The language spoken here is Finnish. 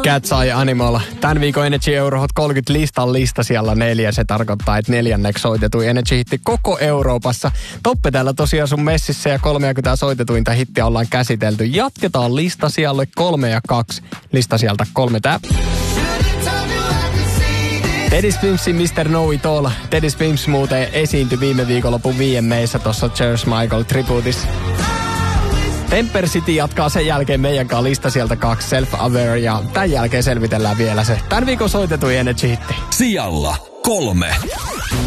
Cat's Eye Animal. Tämän viikon Energy Euro Hot 30 listan lista siellä 4. Se tarkoittaa, että 4. soitetuin Energy-hitti koko Euroopassa. Toppe täällä tosiaan sun messissä ja 30 soitetuinta hittiä ollaan käsitelty. Jatketaan lista siellä 3 ja 2. Lista sieltä 3 tää. Teddy Swimpsin Mr. Know It All. Teddy Swimps muuten esiintyi viime viikonlopun VMA:ssä tuossa George Michael tributissa. Temper City jatkaa sen jälkeen meidän kanssa lista sieltä 2, Self-Aware, ja tämän jälkeen selvitellään vielä se tämän viikon soitetuin Energy-hitti. Sijalla 3.